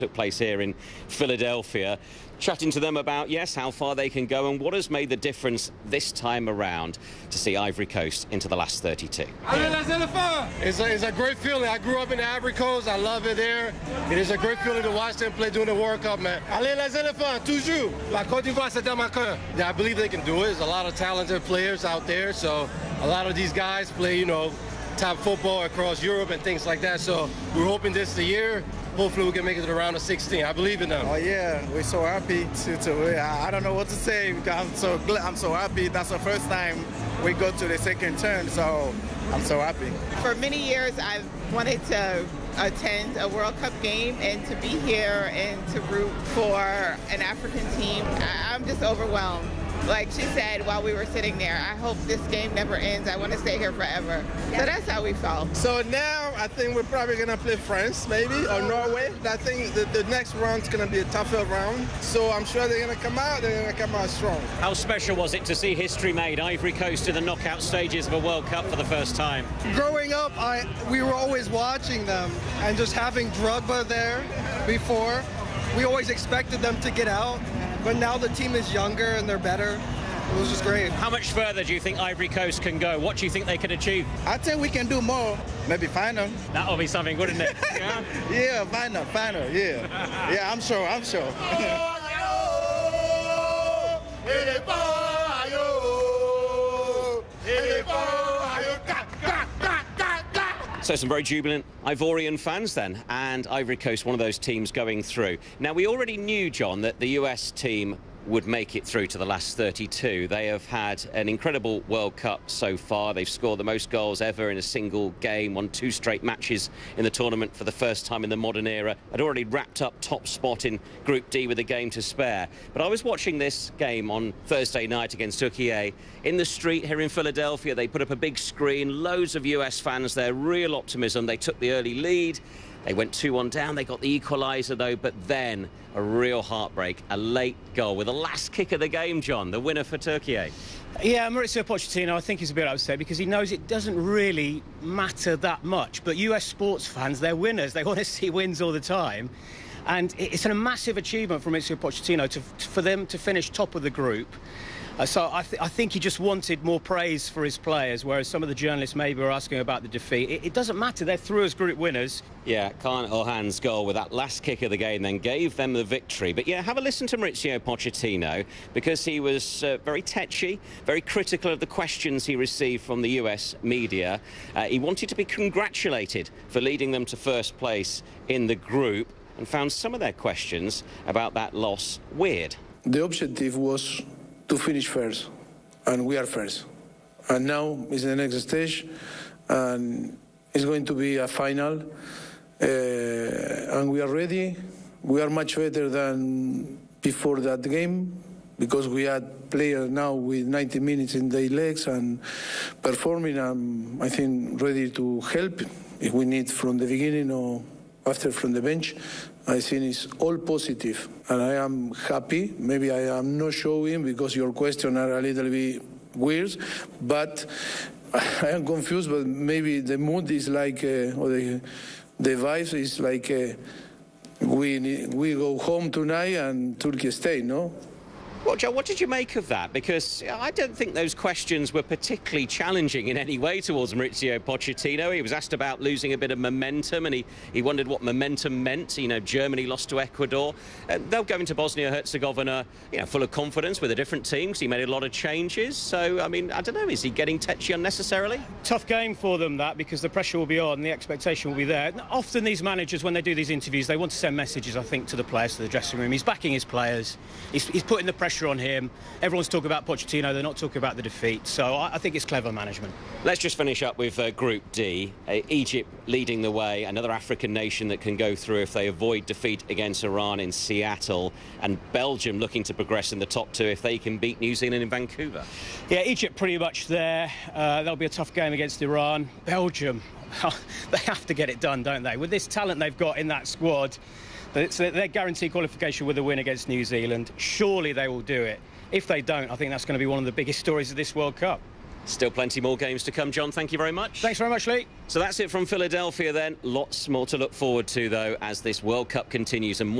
took place here in Philadelphia, chatting to them about, yes, how far they can go and what has made the difference this time around to see Ivory Coast into the last 32. It's a great feeling. I grew up in the Ivory Coast. I love it there. It is a great feeling to watch them play during the World Cup, man. Allez les éléphants, toujours. La Côte d'Ivoire, c'est dans ma cœur. Yeah, I believe they can do it. There's a lot of talented players out there, so a lot of these guys play, you know, top football across Europe and things like that. So we're hoping this is the year. Hopefully we can make it to the round of 16. I believe in them. Oh yeah, we're so happy I don't know what to say. I'm so happy. That's the first time we go to the second turn, so I'm so happy. For many years, I've wanted to attend a World Cup game, and to be here and to root for an African team, I'm just overwhelmed. Like she said while we were sitting there, I hope this game never ends. I want to stay here forever. Yeah. So that's how we felt. So now I think we're probably going to play France, maybe, or Norway. I think the next round's going to be a tougher round. So I'm sure they're going to come out. They're going to come out strong. How special was it to see history made, Ivory Coast to the knockout stages of a World Cup for the first time? Growing up, we were always watching them, and just having Drogba there before, we always expected them to get out. But now the team is younger and they're better. It was just great. How much further do you think Ivory Coast can go? What do you think they can achieve? I think we can do more. Maybe final. That'll be something, wouldn't it? Yeah, yeah, final, yeah. Yeah, I'm sure. So some very jubilant Ivorian fans then, and Ivory Coast, one of those teams going through. Now, we already knew, John, that the US team would make it through to the last 32. They have had an incredible World Cup so far. They've scored the most goals ever in a single game, won 2 straight matches in the tournament for the first time in the modern era. Had already wrapped up top spot in Group D with a game to spare. But I was watching this game on Thursday night against Turkey in the street here in Philadelphia. They put up a big screen, loads of US fans there, real optimism. They took the early lead. They went 2-1 down. They got the equaliser, though, but then a real heartbreak, a late goal with the last kick of the game, John, the winner for Turkey. Yeah, Mauricio Pochettino, I think he's a bit upset because he knows it doesn't really matter that much. But US sports fans, they're winners. They want to see wins all the time. And it's a massive achievement for Mauricio Pochettino for them to finish top of the group. So I think he just wanted more praise for his players, whereas some of the journalists maybe were asking about the defeat. It doesn't matter. They're through as group winners. Yeah, Kaan Ilhan's goal with that last kick of the game then gave them the victory. But yeah, have a listen to Mauricio Pochettino, because he was very tetchy, very critical of the questions he received from the US media. He wanted to be congratulated for leading them to first place in the group, and found some of their questions about that loss weird. The objective was to finish first, and we are first. And now is the next stage, and it's going to be a final, and we are ready. We are much better than before that game, because we had players now with 90 minutes in their legs and performing, I think, ready to help if we need from the beginning or after from the bench. I think it's all positive, and I am happy. Maybe I am not showing because your questions are a little bit weird, but I am confused. But maybe the mood is like, or the vibes is like, we go home tonight and Turkey stay, no? Well, Joe, what did you make of that? Because I don't think those questions were particularly challenging in any way towards Mauricio Pochettino. He was asked about losing a bit of momentum, and he wondered what momentum meant. You know, Germany lost to Ecuador. They'll go into Bosnia-Herzegovina, you know, full of confidence with a different team, because he made a lot of changes. So, I mean, I don't know, is he getting tetchy unnecessarily? Tough game for them, that, because the pressure will be on, the expectation will be there. Often these managers, when they do these interviews, they want to send messages, I think, to the players, to the dressing room. He's backing his players. He's putting the pressure on him. Everyone's talking about Pochettino, they're not talking about the defeat. So I think it's clever management. Let's just finish up with Group D. Egypt leading the way, another African nation that can go through if they avoid defeat against Iran in Seattle, and Belgium looking to progress in the top 2 if they can beat New Zealand in Vancouver. Yeah, Egypt pretty much there. That'll be a tough game against Iran. Belgium, they have to get it done, don't they? With this talent they've got in that squad, they're guaranteed qualification with a win against New Zealand. Surely they will do it. If they don't, I think that's going to be one of the biggest stories of this World Cup. Still plenty more games to come, John. Thank you very much. Thanks very much, Lee. So that's it from Philadelphia then. Lots more to look forward to, though, as this World Cup continues. And